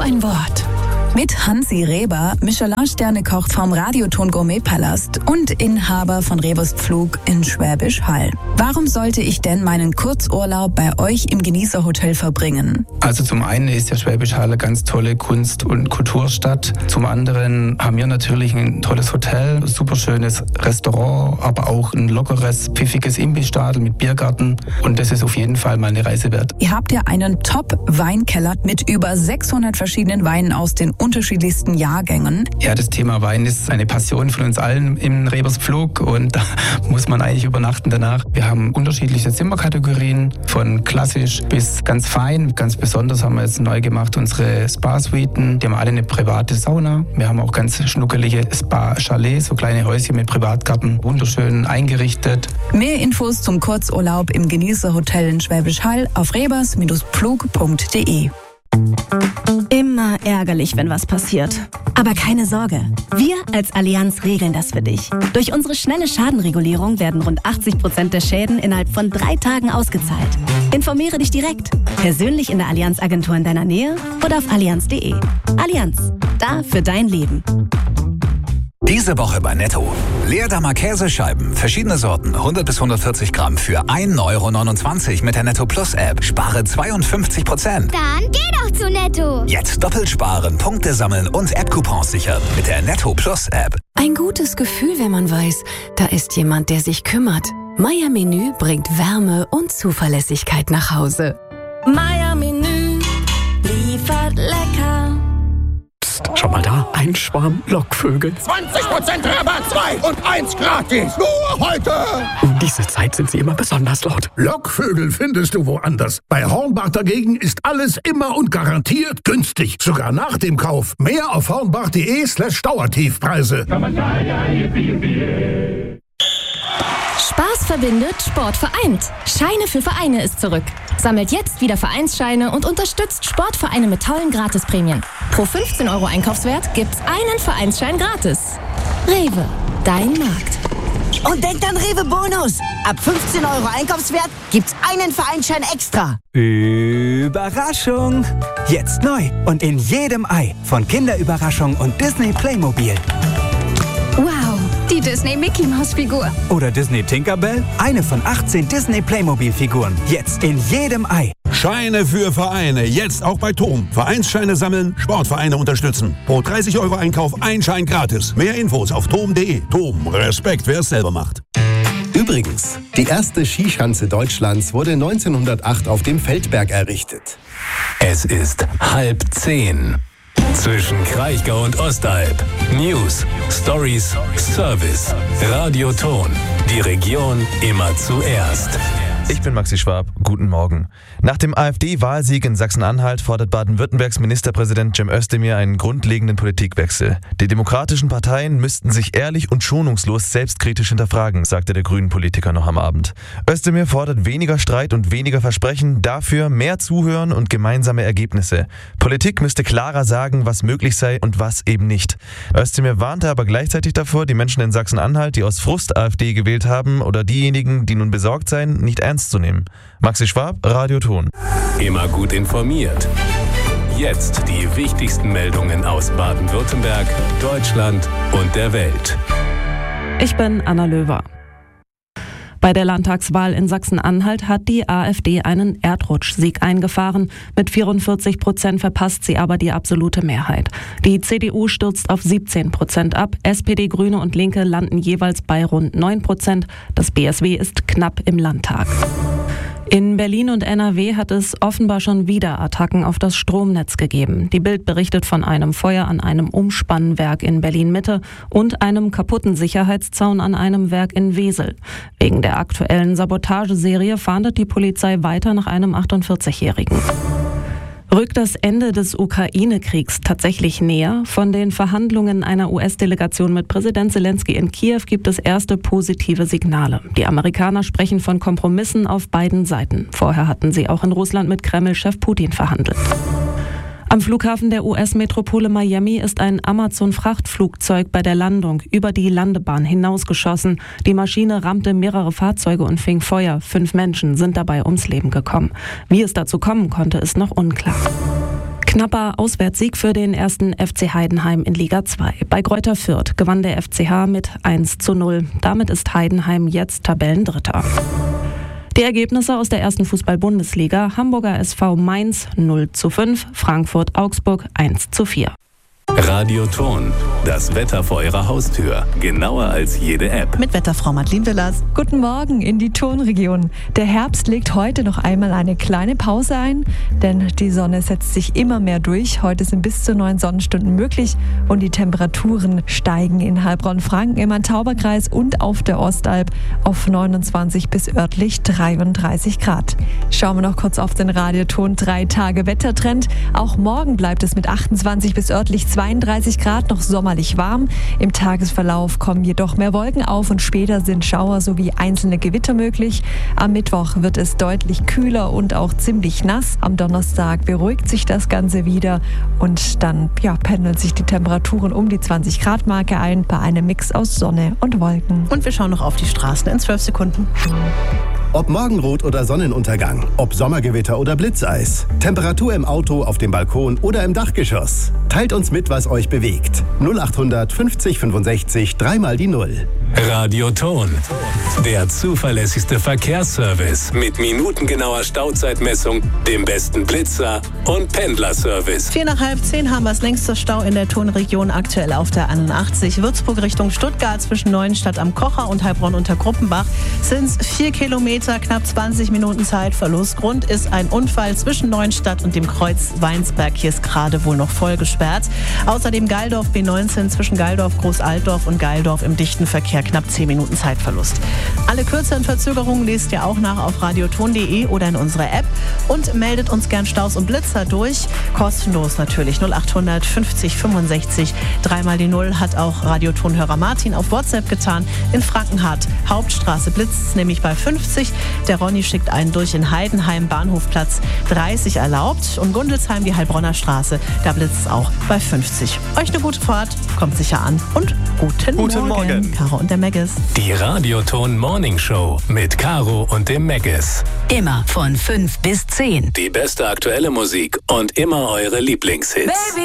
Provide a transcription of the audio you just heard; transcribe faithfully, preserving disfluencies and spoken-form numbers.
Auf ein Wort. Mit Hansi Reber, Michelin-Sterne-Koch vom Radioton Gourmet-Palast und Inhaber von Rebers Pflug in Schwäbisch Hall. Warum sollte ich denn meinen Kurzurlaub bei euch im Genießerhotel verbringen? Also zum einen ist ja Schwäbisch Hall eine ganz tolle Kunst- und Kulturstadt. Zum anderen haben wir natürlich ein tolles Hotel, super schönes Restaurant, aber auch ein lockeres, pfiffiges Imbissstadel mit Biergarten. Und das ist auf jeden Fall mal eine Reise wert. Ihr habt ja einen Top-Weinkeller mit über sechshundert verschiedenen Weinen aus den unterschiedlichsten Jahrgängen. Ja, das Thema Wein ist eine Passion von uns allen im Rebers Pflug und da muss man eigentlich übernachten danach. Wir haben unterschiedliche Zimmerkategorien, von klassisch bis ganz fein. Ganz besonders haben wir jetzt neu gemacht unsere Spa-Suiten. Die haben alle eine private Sauna. Wir haben auch ganz schnuckelige Spa-Chalets, so kleine Häuschen mit Privatgarten, wunderschön eingerichtet. Mehr Infos zum Kurzurlaub im Genießerhotel in Schwäbisch Hall auf rebers Pflug punkt de. Immer ärgerlich, wenn was passiert. Aber keine Sorge, wir als Allianz regeln das für dich. Durch unsere schnelle Schadenregulierung werden rund achtzig Prozent der Schäden innerhalb von drei Tagen ausgezahlt. Informiere dich direkt, persönlich in der Allianz-Agentur in deiner Nähe oder auf allianz punkt de. Allianz, da für dein Leben. Diese Woche bei Netto. Leerdammer Käsescheiben, verschiedene Sorten, hundert bis hundertvierzig Gramm für ein Euro neunundzwanzig mit der Netto Plus App. Spare zweiundfünfzig Prozent. Dann geh doch zu Netto. Jetzt doppelt sparen, Punkte sammeln und App-Coupons sichern mit der Netto Plus App. Ein gutes Gefühl, wenn man weiß, da ist jemand, der sich kümmert. Meier Menü bringt Wärme und Zuverlässigkeit nach Hause. Meier Menü liefert lecker. Schau mal da, ein Schwarm Lockvögel. zwanzig Prozent Rabatt, zwei und eins gratis. Nur heute. Um diese Zeit sind sie immer besonders laut. Lockvögel findest du woanders. Bei Hornbach dagegen ist alles immer und garantiert günstig. Sogar nach dem Kauf. Mehr auf hornbach.de slash Dauertiefpreise. Spaß verbindet, Sport vereint. Scheine für Vereine ist zurück. Sammelt jetzt wieder Vereinsscheine und unterstützt Sportvereine mit tollen Gratisprämien. Pro fünfzehn Euro Einkaufswert gibt's einen Vereinsschein gratis. Rewe, dein Markt. Und denkt an Rewe Bonus. Ab fünfzehn Euro Einkaufswert gibt's einen Vereinsschein extra. Überraschung! Jetzt neu und in jedem Ei von Kinderüberraschung und Disney Playmobil. Wow, die Disney Mickey Maus Figur. Oder Disney Tinkerbell? Eine von achtzehn Disney Playmobil Figuren. Jetzt in jedem Ei. Scheine für Vereine. Jetzt auch bei Tom. Vereinsscheine sammeln, Sportvereine unterstützen. Pro dreißig Euro Einkauf ein Schein gratis. Mehr Infos auf tom punkt de. Tom, Respekt, wer es selber macht. Übrigens, die erste Skischanze Deutschlands wurde neunzehnhundertacht auf dem Feldberg errichtet. Es ist halb zehn. Zwischen Kraichgau und Ostalb. News, Stories, Service. Radioton. Die Region immer zuerst. Ich bin Maxi Schwab. Guten Morgen. Nach dem AfD-Wahlsieg in Sachsen-Anhalt fordert Baden-Württembergs Ministerpräsident Cem Özdemir einen grundlegenden Politikwechsel. Die demokratischen Parteien müssten sich ehrlich und schonungslos selbstkritisch hinterfragen, sagte der Grünen-Politiker noch am Abend. Özdemir fordert weniger Streit und weniger Versprechen, dafür mehr Zuhören und gemeinsame Ergebnisse. Politik müsste klarer sagen, was möglich sei und was eben nicht. Özdemir warnte aber gleichzeitig davor, die Menschen in Sachsen-Anhalt, die aus Frust AfD gewählt haben, oder diejenigen, die nun besorgt seien, nicht ernst zu nehmen. Maxi Schwab, Radioton. Immer gut informiert. Jetzt die wichtigsten Meldungen aus Baden-Württemberg, Deutschland und der Welt. Ich bin Anna Löwer. Bei der Landtagswahl in Sachsen-Anhalt hat die AfD einen Erdrutschsieg eingefahren. Mit vierundvierzig Prozent verpasst sie aber die absolute Mehrheit. Die C D U stürzt auf siebzehn Prozent ab. S P D, Grüne und Linke landen jeweils bei rund neun Prozent. Das B S W ist knapp im Landtag. In Berlin und N R W hat es offenbar schon wieder Attacken auf das Stromnetz gegeben. Die Bild berichtet von einem Feuer an einem Umspannwerk in Berlin-Mitte und einem kaputten Sicherheitszaun an einem Werk in Wesel. Wegen der aktuellen Sabotageserie fahndet die Polizei weiter nach einem achtundvierzigjährigen. Rückt das Ende des Ukraine-Kriegs tatsächlich näher? Von den Verhandlungen einer U S-Delegation mit Präsident Zelensky in Kiew gibt es erste positive Signale. Die Amerikaner sprechen von Kompromissen auf beiden Seiten. Vorher hatten sie auch in Russland mit Kreml-Chef Putin verhandelt. Am Flughafen der U S-Metropole Miami ist ein Amazon-Frachtflugzeug bei der Landung über die Landebahn hinausgeschossen. Die Maschine rammte mehrere Fahrzeuge und fing Feuer. Fünf Menschen sind dabei ums Leben gekommen. Wie es dazu kommen konnte, ist noch unklar. Knapper Auswärtssieg für den ersten F C Heidenheim in Liga zwei. Bei Greuther Fürth gewann der F C H mit eins zu null. Damit ist Heidenheim jetzt Tabellendritter. Die Ergebnisse aus der ersten Fußball-Bundesliga: Hamburger S V Mainz null zu fünf, Frankfurt Augsburg eins zu vier. Radioton, das Wetter vor Ihrer Haustür. Genauer als jede App. Mit Wetterfrau Madeline Willers. Guten Morgen in die Tonregion. Der Herbst legt heute noch einmal eine kleine Pause ein, denn die Sonne setzt sich immer mehr durch. Heute sind bis zu neun Sonnenstunden möglich und die Temperaturen steigen in Heilbronn-Franken, im Main-Tauber-Kreis und auf der Ostalb auf neunundzwanzig bis örtlich dreiunddreißig Grad. Schauen wir noch kurz auf den Radioton drei Tage Wettertrend. Auch morgen bleibt es mit achtundzwanzig bis örtlich zweiunddreißig Grad noch sommerlich warm. Im Tagesverlauf kommen jedoch mehr Wolken auf und später sind Schauer sowie einzelne Gewitter möglich. Am Mittwoch wird es deutlich kühler und auch ziemlich nass. Am Donnerstag beruhigt sich das Ganze wieder und dann ja, pendeln sich die Temperaturen um die zwanzig Grad Marke ein bei einem Mix aus Sonne und Wolken. Und wir schauen noch auf die Straßen in zwölf Sekunden. Ob Morgenrot oder Sonnenuntergang, ob Sommergewitter oder Blitzeis, Temperatur im Auto, auf dem Balkon oder im Dachgeschoss. Teilt uns mit, was euch bewegt. null achthundert fünfzig fünfundsechzig, dreimal die Null. Radioton, der zuverlässigste Verkehrsservice mit minutengenauer Stauzeitmessung, dem besten Blitzer und Pendlerservice. Vier nach halb zehn haben wir das längste Stau in der Tonregion aktuell auf der einundachtzig. Würzburg Richtung Stuttgart zwischen Neuenstadt am Kocher und Heilbronn unter Gruppenbach sind es vier Kilometer, knapp zwanzig Minuten Zeitverlust. Grund ist ein Unfall zwischen Neuenstadt und dem Kreuz Weinsberg. Hier ist gerade wohl noch voll gesperrt. Außerdem Geildorf B neunzehn zwischen Geildorf Großaltdorf und Geildorf im dichten Verkehr. Knapp zehn Minuten Zeitverlust. Alle kürzeren Verzögerungen lest ihr auch nach auf radioton punkt de oder in unserer App und meldet uns gern Staus und Blitzer durch. Kostenlos natürlich. null achthundert fünfzig fünfundsechzig, dreimal die Null hat auch Radiotonhörer Martin auf WhatsApp getan. In Frankenhardt Hauptstraße blitzt es nämlich bei fünfzig. Der Ronny schickt einen durch in Heidenheim, Bahnhofplatz dreißig erlaubt. Und Gundelsheim, die Heilbronner Straße, da blitzt es auch bei fünfzig. Euch eine gute Fahrt, kommt sicher an und guten, Guten Morgen. Morgen. Caro und der Meggis. Die Radioton Morning Show mit Caro und dem Meggis. Immer von fünf bis zehn. Die beste aktuelle Musik und immer eure Lieblingshits. Baby.